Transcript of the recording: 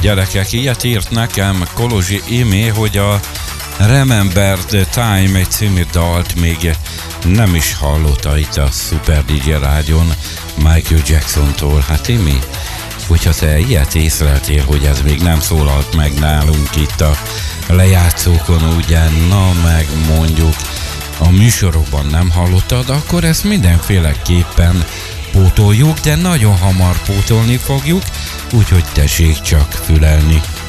Gyerekek, ilyet írt nekem Kolozsi Imi, hogy a Remember the Time egy című dalt még nem is hallotta itt a Super DJ Rádion Michael Jacksontól. Hát Imi, hogyha te ilyet észleltél, hogy ez még nem szólalt meg nálunk itt a lejátszókon, ugye, na meg mondjuk a műsorokban nem hallottad, akkor ezt mindenféleképpen pótoljuk, de nagyon hamar pótolni fogjuk, úgyhogy tessék csak fülelni.